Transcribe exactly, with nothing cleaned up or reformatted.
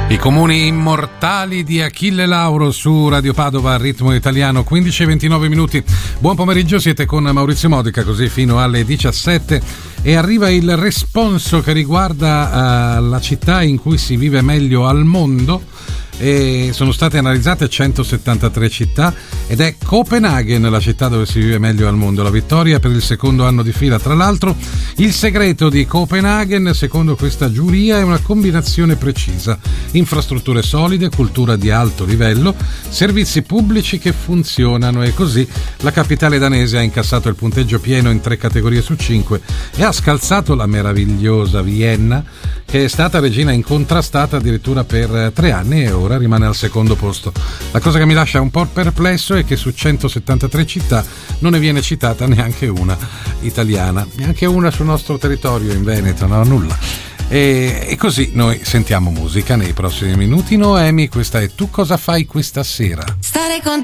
I comuni immortali di Achille Lauro su Radio Padova, ritmo italiano, quindici e ventinove minuti. Buon pomeriggio, siete con Maurizio Modica, così fino alle diciassette, e arriva il responso che riguarda uh, la città in cui si vive meglio al mondo. E sono state analizzate centosettantatré città ed è Copenaghen la città dove si vive meglio al mondo. La vittoria per il secondo anno di fila. Tra l'altro, il segreto di Copenaghen, secondo questa giuria, è una combinazione precisa: infrastrutture solide, cultura di alto livello, servizi pubblici che funzionano, e così la capitale danese ha incassato il punteggio pieno in tre categorie su cinque e ha scalzato la meravigliosa Vienna, che è stata regina incontrastata addirittura per tre anni e ora rimane al secondo posto. La cosa che mi lascia un po' perplesso è che su centosettantatré città non ne viene citata neanche una italiana, neanche una sul nostro territorio in Veneto, no, nulla. E, e così noi sentiamo musica nei prossimi minuti. Noemi, questa è Tu cosa fai questa sera? Stare con